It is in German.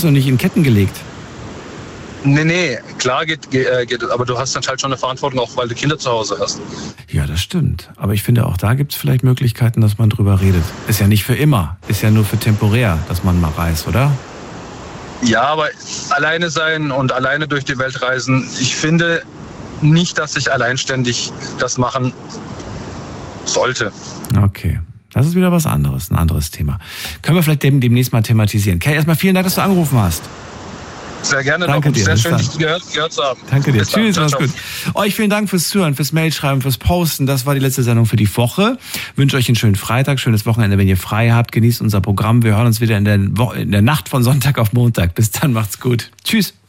und nicht in Ketten gelegt. Nee, klar geht, aber du hast dann halt schon eine Verantwortung, auch weil du Kinder zu Hause hast. Ja, das stimmt. Aber ich finde, auch da gibt es vielleicht Möglichkeiten, dass man drüber redet. Ist ja nicht für immer, ist ja nur für temporär, dass man mal reist, oder? Ja, aber alleine sein und alleine durch die Welt reisen, ich finde nicht, dass ich alleinständig das machen sollte. Okay. Das ist wieder was anderes, ein anderes Thema. Können wir vielleicht demnächst mal thematisieren. Kai, erstmal vielen Dank, dass du angerufen hast. Sehr gerne. Danke dir. Sehr schön, dich gehört zu haben. Danke dir. Bis dann. Tschüss, Ciao, alles ciao. gut. Euch vielen Dank fürs Zuhören, fürs Mailschreiben, fürs Posten. Das war die letzte Sendung für die Woche. Wünsche euch einen schönen Freitag, schönes Wochenende, wenn ihr frei habt. Genießt unser Programm. Wir hören uns wieder in der Nacht von Sonntag auf Montag. Bis dann, macht's gut. Tschüss.